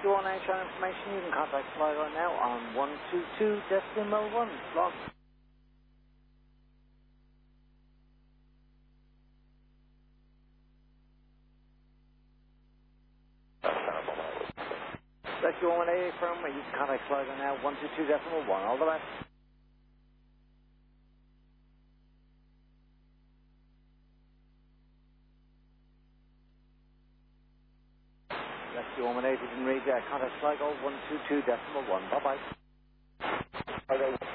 Rescue 1 HR information. You can contact Sligo now on 122.1. Lost. Rescue 1 AA firm, you can contact Sligo now 122.1. All the best. Rescue 1 AA, if you can read, contact Sligo 122.1. Bye-bye. Okay.